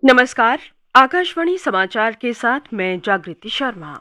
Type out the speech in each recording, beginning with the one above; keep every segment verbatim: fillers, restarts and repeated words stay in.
नमस्कार, आकाशवाणी समाचार के साथ मैं जागृति शर्मा।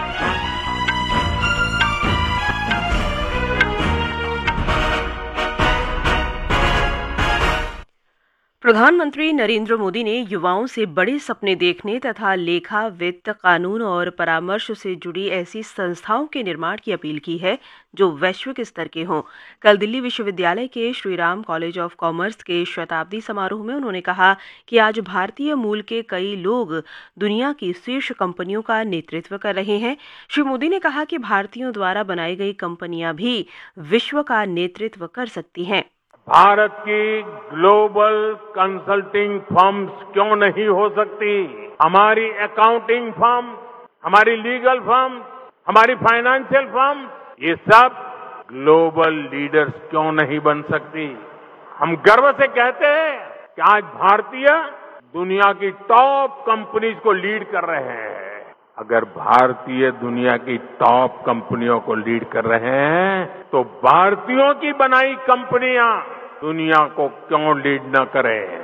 प्रधानमंत्री नरेंद्र मोदी ने युवाओं से बड़े सपने देखने तथा लेखा, वित्त, कानून और परामर्श से जुड़ी ऐसी संस्थाओं के निर्माण की अपील की है जो वैश्विक स्तर के हों। कल दिल्ली विश्वविद्यालय के श्रीराम कॉलेज ऑफ कॉमर्स के शताब्दी समारोह में उन्होंने कहा कि आज भारतीय मूल के कई लोग दुनिया की शीर्ष कंपनियों का नेतृत्व कर रहे हैं। श्री मोदी ने कहा कि भारतीयों द्वारा बनाई गई कंपनियां भी विश्व का नेतृत्व कर सकती हैं। भारत की ग्लोबल कंसल्टिंग फर्म्स क्यों नहीं हो सकती? हमारी अकाउंटिंग फर्म, हमारी लीगल फर्म, हमारी फाइनेंशियल फर्म, ये सब ग्लोबल लीडर्स क्यों नहीं बन सकती? हम गर्व से कहते हैं कि आज भारतीय दुनिया की टॉप कंपनीज को लीड कर रहे हैं। अगर भारतीय दुनिया की टॉप कंपनियों को लीड कर रहे हैं तो भारतीयों की बनाई कंपनियां दुनिया को क्यों लीड न करें?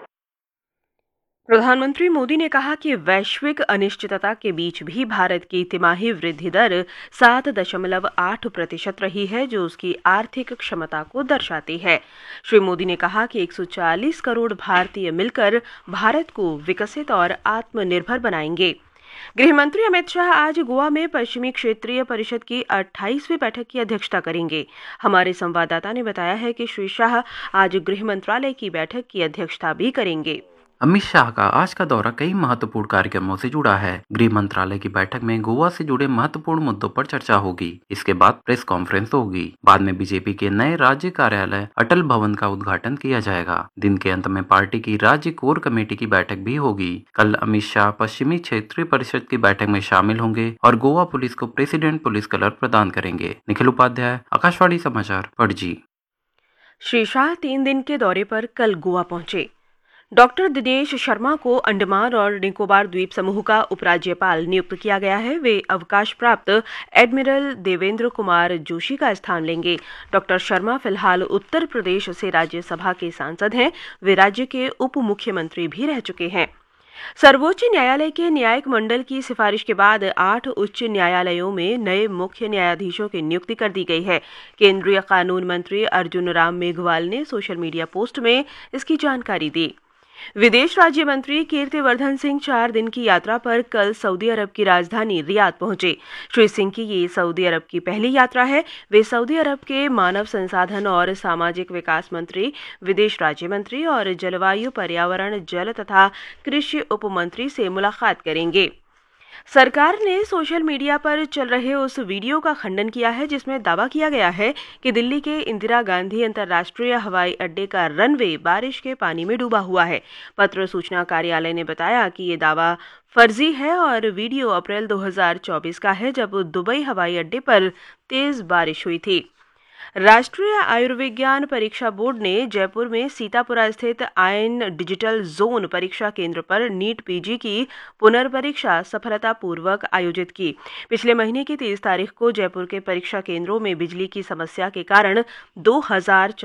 प्रधानमंत्री मोदी ने कहा कि वैश्विक अनिश्चितता के बीच भी भारत की तिमाही वृद्धि दर सात दशमलव आठ प्रतिशत रही है, जो उसकी आर्थिक क्षमता को दर्शाती है। श्री मोदी ने कहा कि एक सौ चालीस करोड़ भारतीय मिलकर भारत को विकसित और आत्मनिर्भर बनाएंगे। गृह मंत्री अमित शाह आज गोवा में पश्चिमी क्षेत्रीय परिषद की अट्ठाईसवीं बैठक की अध्यक्षता करेंगे। हमारे संवाददाता ने बताया है कि श्री शाह आज गृह मंत्रालय की बैठक की अध्यक्षता भी करेंगे। अमित शाह का आज का दौरा कई महत्वपूर्ण कार्यक्रमों से जुड़ा है। गृह मंत्रालय की बैठक में गोवा से जुड़े महत्वपूर्ण मुद्दों पर चर्चा होगी। इसके बाद प्रेस कॉन्फ्रेंस होगी। बाद में बीजेपी के नए राज्य कार्यालय अटल भवन का उद्घाटन किया जाएगा। दिन के अंत में पार्टी की राज्य कोर कमेटी की बैठक भी होगी। कल अमित शाह पश्चिमी क्षेत्रीय परिषद की बैठक में शामिल होंगे और गोवा पुलिस को प्रेसिडेंट पुलिस कलर प्रदान करेंगे। निखिल उपाध्याय, आकाशवाणी समाचार, पणजी। श्री शाह तीन दिन के दौरे पर कल गोवा पहुंचे। डॉक्टर दिनेश शर्मा को अंडमान और निकोबार द्वीप समूह का उपराज्यपाल नियुक्त किया गया है। वे अवकाश प्राप्त एडमिरल देवेंद्र कुमार जोशी का स्थान लेंगे। डॉक्टर शर्मा फिलहाल उत्तर प्रदेश से राज्यसभा के सांसद हैं। वे राज्य के उप मुख्यमंत्री भी रह चुके हैं। सर्वोच्च न्यायालय के न्यायिक मंडल की सिफारिश के बाद आठ उच्च न्यायालयों में नए मुख्य न्यायाधीशों की नियुक्ति कर दी गई है। केंद्रीय कानून मंत्री अर्जुन राम मेघवाल ने सोशल मीडिया पोस्ट में इसकी जानकारी दी। विदेश राज्य मंत्री कीर्तिवर्धन सिंह चार दिन की यात्रा पर कल सऊदी अरब की राजधानी रियाद पहुंचे। श्री सिंह की ये सऊदी अरब की पहली यात्रा है। वे सऊदी अरब के मानव संसाधन और सामाजिक विकास मंत्री, विदेश राज्य मंत्री और जलवायु, पर्यावरण, जल तथा कृषि उपमंत्री से मुलाकात करेंगे। सरकार ने सोशल मीडिया पर चल रहे उस वीडियो का खंडन किया है जिसमें दावा किया गया है कि दिल्ली के इंदिरा गांधी अंतर्राष्ट्रीय हवाई अड्डे का रनवे बारिश के पानी में डूबा हुआ है। पत्र सूचना कार्यालय ने बताया कि ये दावा फर्जी है और वीडियो अप्रैल दो हज़ार चौबीस का है, जब दुबई हवाई अड्डे पर तेज बारिश हुई थी। राष्ट्रीय आयुर्विज्ञान परीक्षा बोर्ड ने जयपुर में सीतापुरा स्थित आयन डिजिटल जोन परीक्षा केंद्र पर नीट पीजी की पुनर्परीक्षा सफलतापूर्वक आयोजित की। पिछले महीने की तीस तारीख को जयपुर के परीक्षा केंद्रों में बिजली की समस्या के कारण दो हजार